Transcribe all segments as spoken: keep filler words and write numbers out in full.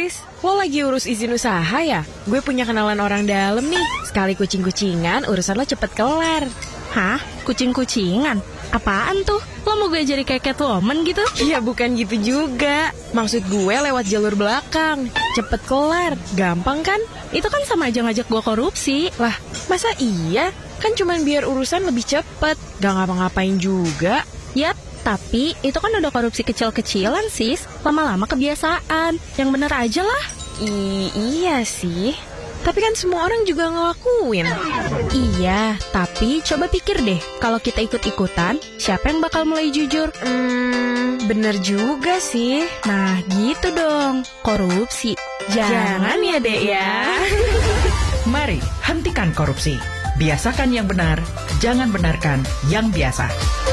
Sis, lo lagi urus izin usaha ya? Gue punya kenalan orang dalam nih. Sekali kucing-kucingan, urusan lo cepet kelar. Hah? Kucing-kucingan? Apaan tuh? Lo mau gue jadi kayak Catwoman gitu? Iya, bukan gitu juga. Maksud gue lewat jalur belakang. Cepet kelar, gampang kan? Itu kan sama aja ngajak gue korupsi. Lah, masa iya? Kan cuman biar urusan lebih cepet. Gak ngapa-ngapain juga. Yap, tapi itu kan udah korupsi kecil-kecilan, sis. Lama-lama kebiasaan. Yang bener aja lah. I- iya sih. Tapi kan semua orang juga ngelakuin. Iya, tapi coba pikir deh, kalau kita ikut-ikutan, siapa yang bakal mulai jujur? Hmm, bener juga sih. Nah, gitu dong. Korupsi. Jangan, Jangan ya, Dek ya. Mari, hentikan korupsi. Biasakan yang benar, jangan benarkan yang biasa.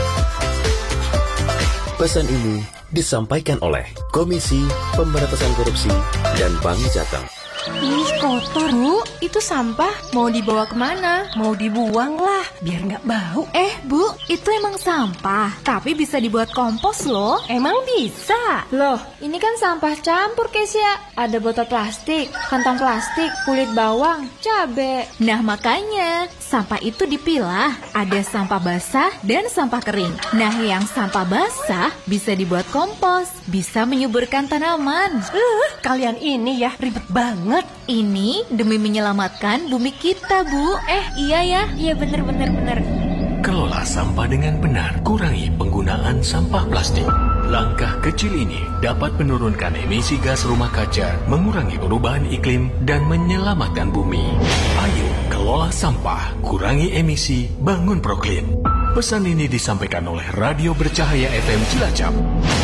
Pesan ini disampaikan oleh Komisi Pemberantasan Korupsi dan Bank Jateng. Ih, kotor, Bu. Itu sampah mau dibawa kemana? Mau dibuang lah, biar nggak bau. Eh, Bu, itu emang sampah, tapi bisa dibuat kompos loh. Emang bisa? Loh, ini kan sampah campur, Kesia. Ada botol plastik, kantong plastik, kulit bawang, cabe. Nah, makanya sampah itu dipilah. Ada sampah basah dan sampah kering. Nah, yang sampah basah bisa dibuat kompos, bisa menyuburkan tanaman. Uh, kalian ini ya ribet banget. Ini demi menyelamatkan bumi kita, Bu. Eh, iya ya. Iya bener-bener bener. Kelola sampah dengan benar. Kurangi penggunaan sampah plastik. Langkah kecil ini dapat menurunkan emisi gas rumah kaca, mengurangi perubahan iklim, dan menyelamatkan bumi. Ayo, kelola sampah, kurangi emisi, bangun Proklim. Pesan ini disampaikan oleh Radio Bercahaya F M Cilacap.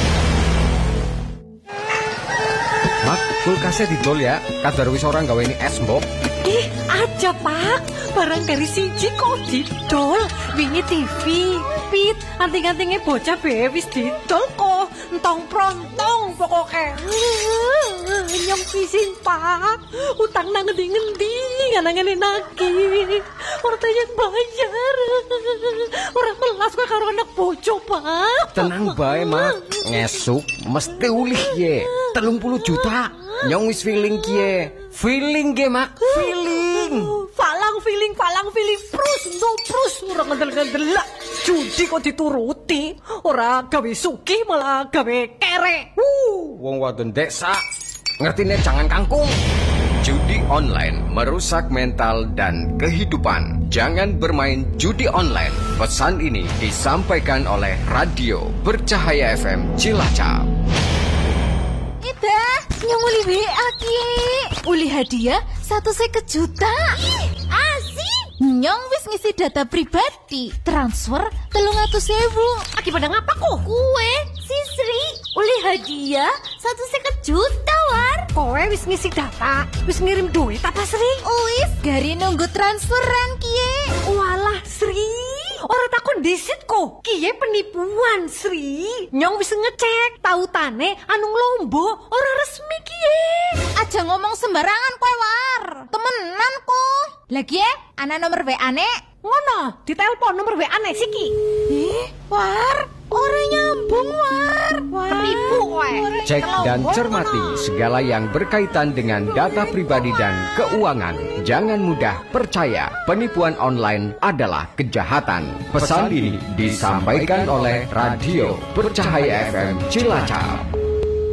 Mak, kulkasnya didol ya. Kadar wis orang gawe ini es mbok. Ih, aja Pak. Barang dari siji kok didol. Wingi T V, pit, anting-antingnya bocah be wis didol kok. Entong prontong pokoknya. Nyong pisin Pak. Utang nang ngendi-ngendi nganangane nagih. Orang yang bayar. Orang melas kok karo anak bojo Pak. Tenang bae, Mak. Ngesuk mesti ulih ye. telung puluh juta. Nyong wis feeling kie. Feeling ge, Mak. Feeling. Falang feeling, falang feeling. Prus, no prus. Orang ngandel-ngandel. Judi kok dituruti. Orang gawe suki malah gawe kere. Uh, wong wadon desa. Ngertine jangan kangkung. Judi online merusak mental dan kehidupan. Jangan bermain judi online. Pesan ini disampaikan oleh Radio Bercahaya F M Cilacap. Ida, nyong uli W A ki. Uli hadiah satu seket juta. Asik. Nyong wis ngisi data pribadi. Transfer telung atus sewu. Akibat ngapa kok? Kue, Sisri, uli hadiah satu seket juta war. Kowe wis ngisi data, wis ngirim duit apa Sri? Wis, gari nunggu transferan kie. Walah Sri, orang takon disit kok. Kie penipuan Sri. Nyong wis ngecek, tautane anu lombo orang resmi kie. Aja ngomong sembarangan kowe war. Temenan kok. Lagi ya, ana nomor W A-ne. Ngono, ditelepon nomor W A-ne siki. Ih, war, ora nyambung war. Penipu kowe. Cek dan cermati segala yang berkaitan dengan data pribadi dan keuangan. Jangan mudah percaya, penipuan online adalah kejahatan. Pesan ini disampaikan oleh Radio Bercahaya F M Cilacap.